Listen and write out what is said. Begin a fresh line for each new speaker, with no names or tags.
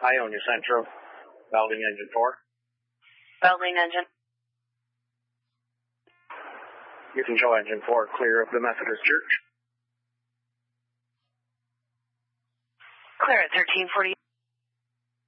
Ionia Central, welding engine 4.
Welding engine.
You can show engine 4 clear of the Methodist Church.
Clear at 1340.